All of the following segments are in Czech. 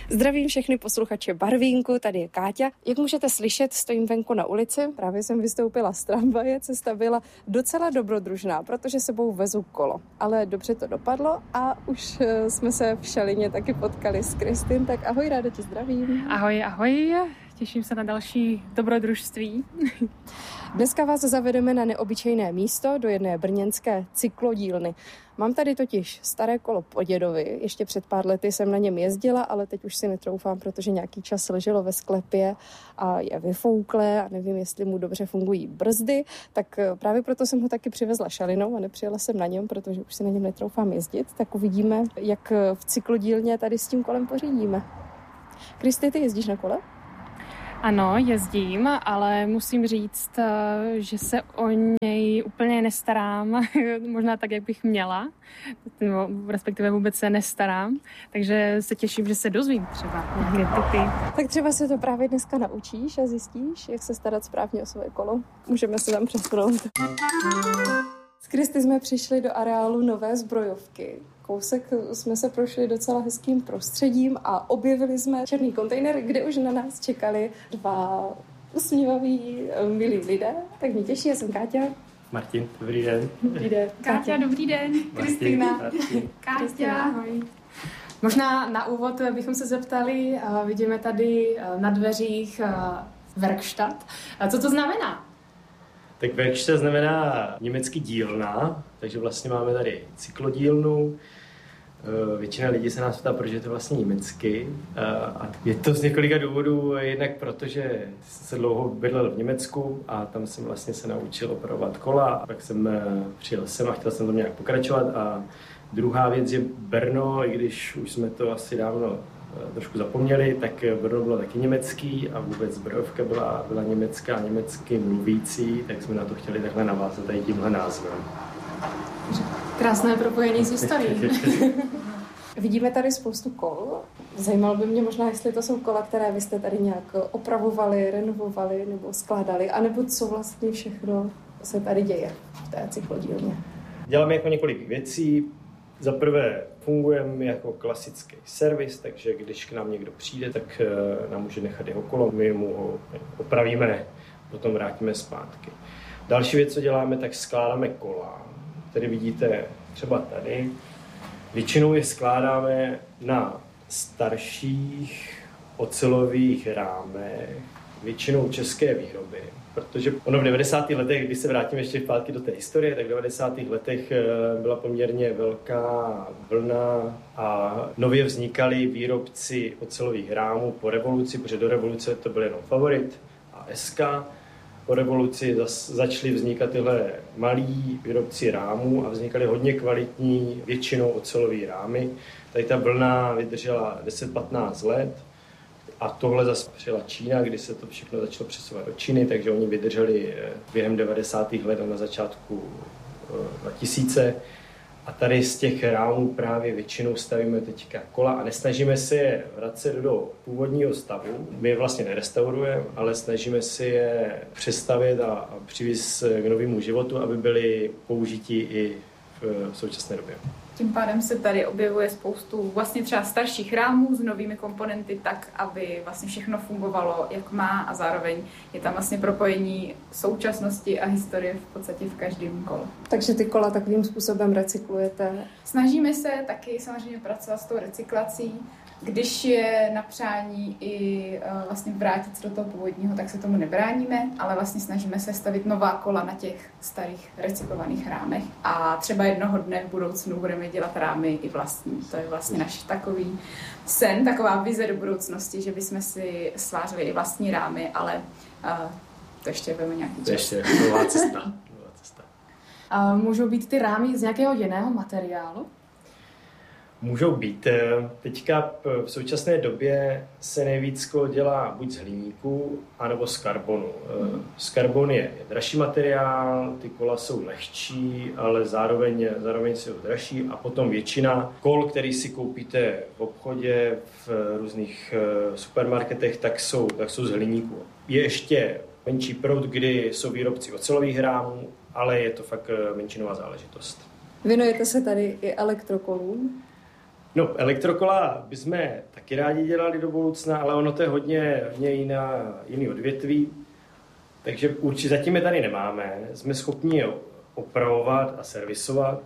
Zdravím všechny posluchače Barvínku, tady je Káťa. Jak můžete slyšet, stojím venku na ulici, právě jsem vystoupila z tramvaje, cesta byla docela dobrodružná, protože sebou vezu kolo. Ale dobře to dopadlo a už jsme se v Šalině taky potkali s Kristin, tak ahoj, ráda tě zdravím. Ahoj, těším se na další dobrodružství. Dneska vás zavedeme na neobyčejné místo do jedné brněnské cyklodílny. Mám tady totiž staré kolo po dědovi, ještě před pár lety jsem na něm jezdila, ale teď už si netroufám, protože nějaký čas leželo ve sklepě a je vyfouklé a nevím, jestli mu dobře fungují brzdy, tak právě proto jsem ho taky přivezla Šalinou a nepřijela jsem na něm, protože už si na něm netroufám jezdit, tak uvidíme, jak v cyklodílně tady s tím kolem pořídíme. Kristi, ty jezdíš na kole? Ano, jezdím, ale musím říct, že se o něj úplně nestarám, možná tak, jak bych měla, respektive vůbec se nestarám, takže se těším, že se dozvím třeba nějaké tipy. Tak třeba se to právě dneska naučíš a zjistíš, jak se starat správně o své kolo. Můžeme se tam přesunout. S Kristy jsme přišli do areálu Nové zbrojovky. Kousek jsme se prošli docela hezkým prostředím a objevili jsme černý kontejner, kde už na nás čekali dva usmívaví, milí lidé. Tak mě těší, já jsem Káťa. Martin, dobrý den. Dobrý den. Káťa, dobrý den. Kristýna. Káťa, ahoj. Možná na úvod bychom se zeptali, vidíme tady na dveřích Werkstatt. Co to znamená? Tak Werkstatt znamená německý dílna, takže vlastně máme tady cyklodílnu. Většina lidí se nás ptá, proč je to vlastně německy. A je to z několika důvodů, jednak protože jsem se dlouho bydlel v Německu a tam jsem vlastně se naučil opravovat kola. A pak jsem přijel sem a chtěl jsem tam nějak pokračovat. A druhá věc je Brno, i když už jsme to asi dávno trošku zapomněli, tak Brno bylo taky německý a vůbec zbrojovka byla německá, německy mluvící, tak jsme na to chtěli takhle navázat tady tímhle názvem. Krásné propojení s historií. Vidíme tady spoustu kol. Zajímalo by mě možná, jestli to jsou kola, které vy jste tady nějak opravovali, renovovali nebo skládali, anebo co vlastně všechno se tady děje v té cyklodílně. Děláme jako několik věcí. Za prvé fungujeme jako klasický servis, takže když k nám někdo přijde, tak nám může nechat jeho kolo, my mu ho opravíme, potom vrátíme zpátky. Další věc, co děláme, tak skládáme kola. Tady vidíte třeba tady. Většinou je skládáme na starších ocelových rámech, většinou české výroby. Protože ono v 90. letech, když se vrátím ještě zpátky do té historie, tak v 90. letech byla poměrně velká vlna a nově vznikali výrobci ocelových rámů po revoluci, protože do revoluce to byl jenom Favorit a SK. Po revoluci začaly vznikat tyhle malí výrobci rámů a vznikaly hodně kvalitní, většinou ocelové rámy. Tady ta vlna vydržela 10-15 let. A tohle zase přijela Čína, kdy se to všechno začalo přesouvat do Číny, takže oni vydrželi během 90. let a na začátku 2000. A tady z těch rámů právě většinou stavíme teďka kola a nesnažíme se je vracet do původního stavu. My je vlastně nerestaurujeme, ale snažíme se je přestavět a přivést k novému životu, aby byly použití i v současné době. Tím pádem se tady objevuje spoustu vlastně třeba starších rámů s novými komponenty tak, aby vlastně všechno fungovalo, jak má a zároveň je tam vlastně propojení současnosti a historie v podstatě v každém kole. Takže ty kola takovým způsobem recyklujete? Snažíme se taky samozřejmě pracovat s tou recyklací. Když je na přání i vlastně vrátit se do toho původního, tak se tomu nebráníme, ale vlastně snažíme se stavit nová kola na těch starých recyklovaných rámech. A třeba jednoho dne v budoucnu budeme dělat rámy i vlastní. To je vlastně náš takový sen, taková vize do budoucnosti, že bychom si svářili i vlastní rámy, ale to ještě budeme nějaký čas. To ještě nová cesta. Můžou být ty rámy z nějakého jiného materiálu? Můžou být. Teďka v současné době se nejvíc dělá buď z hliníku, anebo z karbonu. Z karbon je dražší materiál, ty kola jsou lehčí, ale zároveň jsou dražší a potom většina kol, který si koupíte v obchodě, v různých supermarketech, tak jsou z hliníku. Je ještě menší proud, kdy jsou výrobci ocelových rámů, ale je to fakt menšinová záležitost. Věnujete se tady i elektrokolům? No, elektrokola bychom taky rádi dělali do budoucna, ale ono to je hodně jiný odvětví, takže určitě zatím je tady nemáme. Jsme schopni je opravovat a servisovat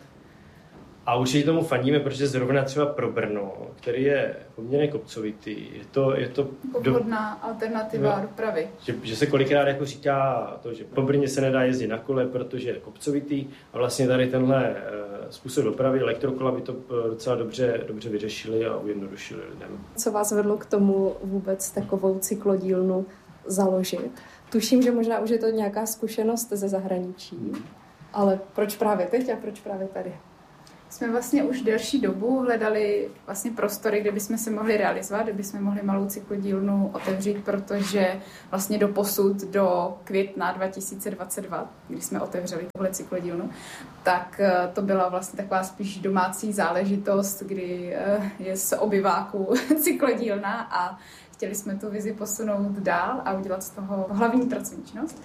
a určitě tomu fandíme, protože zrovna třeba pro Brno, který je poměrně kopcovitý, je to vhodná alternativa dopravy. Že se kolikrát jako říká to, že po Brně se nedá jezdit na kole, protože je kopcovitý a vlastně tady tenhle způsob dopravy elektrokola by to docela dobře vyřešili a ujednodušili lidem. Co vás vedlo k tomu vůbec takovou cyklodílnu založit? Tuším, že možná už je to nějaká zkušenost ze zahraničí, ale proč právě teď a proč právě tady? Jsme vlastně už delší dobu hledali vlastně prostory, kde bychom se mohli realizovat, kde bychom mohli malou cyklodílnu otevřít, protože vlastně do května 2022, kdy jsme otevřeli tuhle cyklodílnu, tak to byla vlastně taková spíš domácí záležitost, kdy je z obyváků cyklodílna a chtěli jsme tu vizi posunout dál a udělat z toho hlavní pracovní činnost.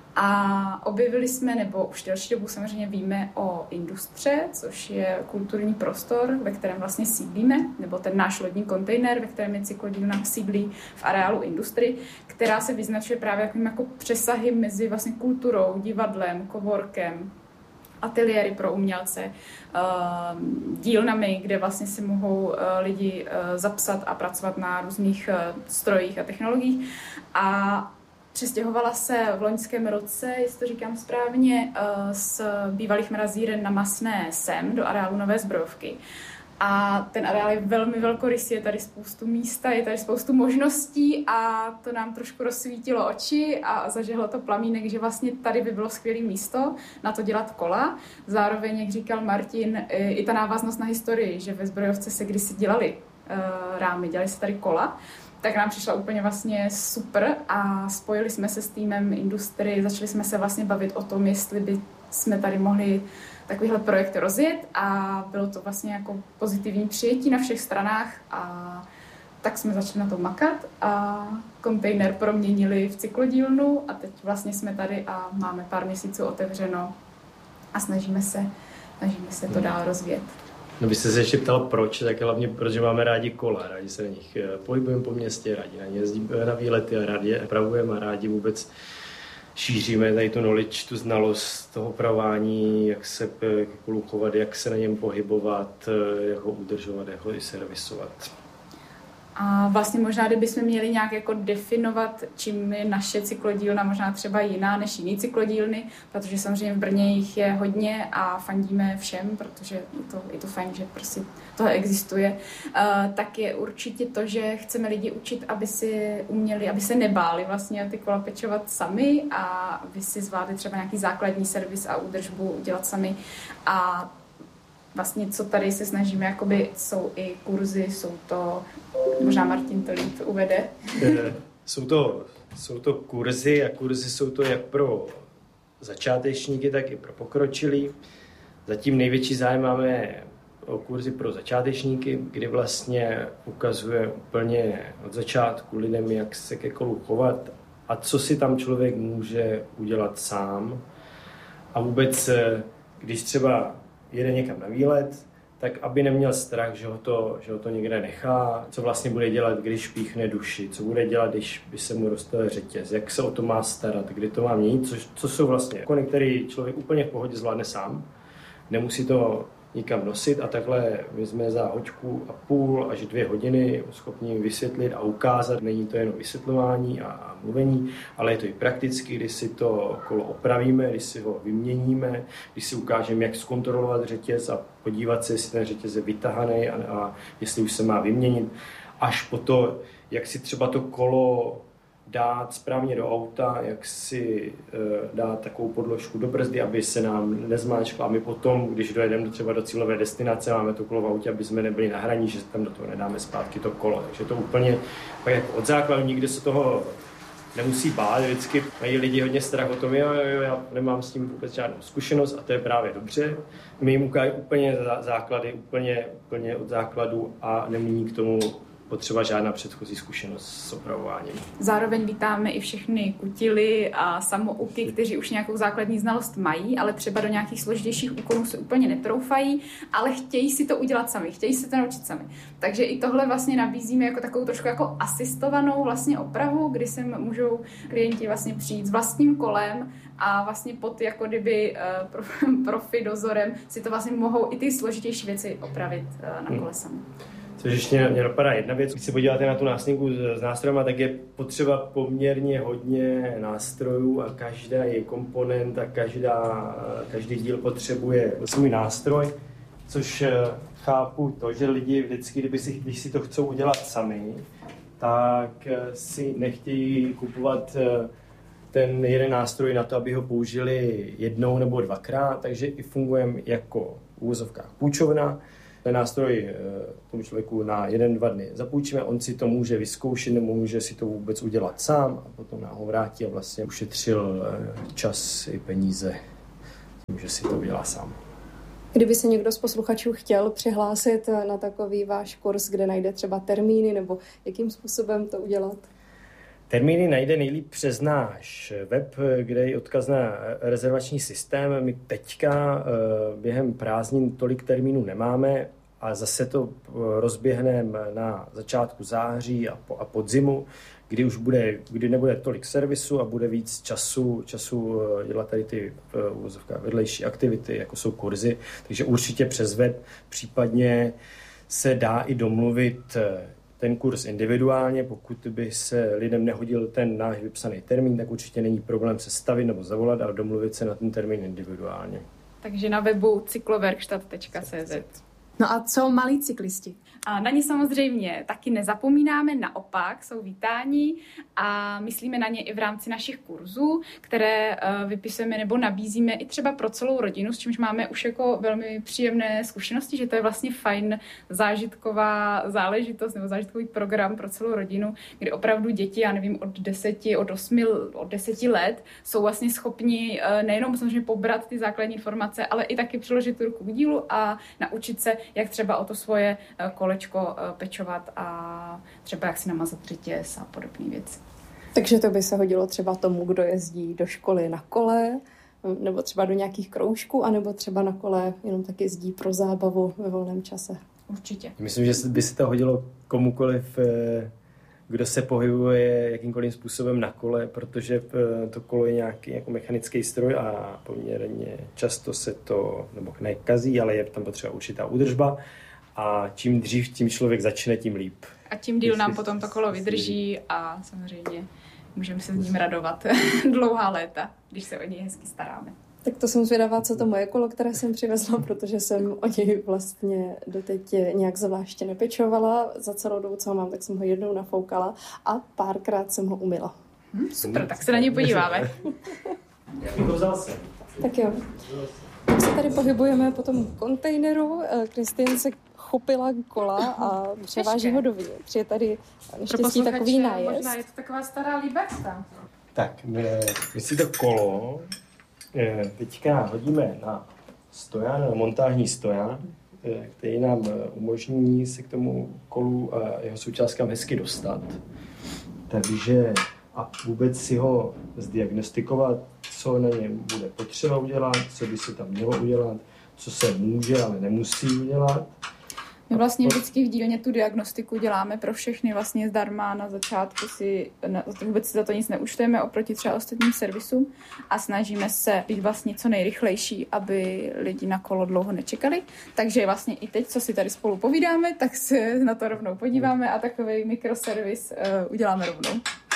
A objevili jsme, nebo už delší dobu samozřejmě víme o Industře, což je kulturní prostor, ve kterém vlastně sídlíme, nebo ten náš lodní kontejner, ve kterém je cyklodílna, sídlí v areálu Industry, která se vyznačuje právě jako přesahy mezi vlastně kulturou, divadlem, coworkem, ateliéry pro umělce, dílnami, kde vlastně si mohou lidi zapsat a pracovat na různých strojích a technologiích. A přestěhovala se v loňském roce, jestli to říkám správně, z bývalých mrazíren na Masné sem do areálu Nové Zbrojovky. A ten areál je velmi velkorysý, je tady spoustu místa, je tady spoustu možností a to nám trošku rozsvítilo oči a zažehlo to plamínek, že vlastně tady by bylo skvělé místo na to dělat kola. Zároveň, jak říkal Martin, i ta návaznost na historii, že ve Zbrojovce se kdysi dělali rámy, dělali se tady kola, tak nám přišla úplně vlastně super a spojili jsme se s týmem Industry, začali jsme se vlastně bavit o tom, jestli by jsme tady mohli takovýhle projekt rozjet a bylo to vlastně jako pozitivní přijetí na všech stranách a tak jsme začali na to makat a kontejner proměnili v cyklodílnu a teď vlastně jsme tady a máme pár měsíců otevřeno a snažíme se to dál rozvíjet. No vy jste se ještě ptal proč, tak hlavně protože máme rádi kola, rádi se na nich pohybujeme po městě, rádi na ně jezdíme na výlety a rádi je opravujeme a rádi vůbec šíříme tady tu knowledge, tu znalost toho opravování, jak se k kolu chovat, jak se na něm pohybovat, jak ho udržovat, jak ho i servisovat. A vlastně možná, kdybychom měli nějak jako definovat, čím je naše cyklodílna možná třeba jiná než jiný cyklodílny, protože samozřejmě v Brně jich je hodně a fandíme všem, protože je to fajn, že prostě to existuje, tak je určitě to, že chceme lidi učit, aby si uměli, aby se nebáli vlastně ty kola pečovat sami a aby si zvládli třeba nějaký základní servis a údržbu dělat sami a vlastně, co tady se snažíme, jakoby jsou i kurzy, jsou to, možná Martin to líp uvede. Jsou to kurzy a kurzy jsou to jak pro začátečníky, tak i pro pokročilí. Zatím největší zájem máme o kurzy pro začátečníky, kdy vlastně ukazuje úplně od začátku lidem, jak se ke kolu chovat a co si tam člověk může udělat sám. A vůbec, když třeba jede někam na výlet, tak aby neměl strach, že ho to někde nechá, co vlastně bude dělat, když píchne duši, co bude dělat, když by se mu roztal řetěz, jak se o to má starat, kdy to má měnit, co jsou vlastně úkony, který člověk úplně v pohodě zvládne sám, nemusí to nikam nosit a takhle my jsme za hoďku a půl až 2 hodiny schopni vysvětlit a ukázat. Není to jenom vysvětlování a mluvení, ale je to i prakticky, když si to kolo opravíme, když si ho vyměníme, když si ukážeme, jak zkontrolovat řetěz a podívat se, jestli ten řetěz je vytahaný a jestli už se má vyměnit, až po to, jak si třeba to kolo dát správně do auta, jak si dát takovou podložku do brzdy, aby se nám nezmáčkla. A my potom, když dojedeme třeba do cílové destinace, máme to kolo v autě, aby jsme nebyli na hraní, že tam do toho nedáme zpátky to kolo. Takže to úplně jako od základu, nikdy se toho nemusí bát. Vždycky mají lidi hodně strach o tom, jo, já nemám s tím vůbec žádnou zkušenost a to je právě dobře. My jim ukážeme úplně základy, úplně od základu a nemění k tomu potřeba žádná předchozí zkušenost s opravováním. Zároveň vítáme i všechny kutily a samouky, kteří už nějakou základní znalost mají, ale třeba do nějakých složitějších úkonů se úplně netroufají, ale chtějí si to udělat sami, chtějí se to naučit sami. Takže i tohle vlastně nabízíme jako takovou trošku jako asistovanou vlastně opravu, kdy se můžou klienti vlastně přijít s vlastním kolem a vlastně pod jako kdyby profi dozorem si to vlastně mohou i ty složitější věci opravit na kole sami. Což ještě mě napadá jedna věc, když se podíváte na tu nástěnku s nástrojema, tak je potřeba poměrně hodně nástrojů a každý komponent a každý díl potřebuje svůj nástroj, což chápu to, že lidi vždycky, když si to chcou udělat sami, tak si nechtějí kupovat ten jeden nástroj na to, aby ho použili jednou nebo dvakrát, takže i fungujeme jako v uvozovkách půjčovna. Ten nástroj tomu člověku na 1-2 dny zapůjčíme, on si to může vyzkoušet nebo může si to vůbec udělat sám a potom nám ho vrátí a vlastně ušetřil čas i peníze tím, že si to udělá sám. Kdyby se někdo z posluchačů chtěl přihlásit na takový váš kurz, kde najde třeba termíny nebo jakým způsobem to udělat? Termíny najde nejlíp přes náš web, kde je odkaz na rezervační systém. My teďka během prázdnin tolik termínů nemáme a zase to rozběhneme na začátku září a podzimu, kdy nebude tolik servisu a bude víc času dělat tady ty vedlejší aktivity, jako jsou kurzy. Takže určitě přes web, případně se dá i domluvit ten kurz individuálně, pokud by se lidem nehodil ten náš vypsaný termín, tak určitě není problém se stavit nebo zavolat, ale domluvit se na ten termín individuálně. Takže na webu cykloverkstatt.cz. No a co malí cyklisti? A na ně samozřejmě taky nezapomínáme, naopak jsou vítáni a myslíme na ně i v rámci našich kurzů, které vypisujeme nebo nabízíme i třeba pro celou rodinu, s čímž máme už jako velmi příjemné zkušenosti, že to je vlastně fajn zážitková záležitost nebo zážitkový program pro celou rodinu, kdy opravdu děti, já nevím, od 10 let jsou vlastně schopni nejenom samozřejmě pobrat ty základní informace, ale i taky přiložit tu ruku k dílu a naučit se, jak třeba o to svoje kolečko pečovat a třeba jak si namazat řetěz a podobné věci. Takže to by se hodilo třeba tomu, kdo jezdí do školy na kole, nebo třeba do nějakých kroužků, anebo třeba na kole jenom tak jezdí pro zábavu ve volném čase. Určitě. Myslím, že by se to hodilo komukoliv, kdo se pohybuje jakýmkoliv způsobem na kole, protože to kolo je nějaký jako mechanický stroj a poměrně často se to, nebo nekazí, ale je tam potřeba určitá údržba a čím dřív tím člověk začne, tím líp. A tím díl nám potom to kolo vydrží a samozřejmě můžeme se s ním radovat dlouhá léta, když se o něj hezky staráme. Tak to jsem zvědavá, co to moje kolo, které jsem přivezla, protože jsem o něj vlastně doteď nějak zvláště nepečovala. Za celou dobu, co ho mám, tak jsem ho jednou nafoukala a párkrát jsem ho umyla. Super, tak se na něj podíváme. Já bych ho vzal sem. Tak jo. Tak se tady pohybujeme po tom kontejneru. Kristian se chopila kola a převáží ho dovnitř. Je tady naštěstí takový nájezd. Možná je to taková stará Liberta. Tak, my si to kolo teďka hodíme na stojan, na montážní stojan, který nám umožní se k tomu kolu a jeho součástkám hezky dostat. Takže a vůbec si ho zdiagnostikovat, co na něm bude potřeba udělat, co by se tam mělo udělat, co se může, ale nemusí udělat. My vlastně vždycky v dílně tu diagnostiku děláme pro všechny vlastně zdarma, na začátku vůbec si za to nic neúčtujeme oproti třeba ostatním servisům a snažíme se být vlastně co nejrychlejší, aby lidi na kolo dlouho nečekali. Takže vlastně i teď, co si tady spolu povídáme, tak se na to rovnou podíváme a takový mikroservis uděláme rovnou.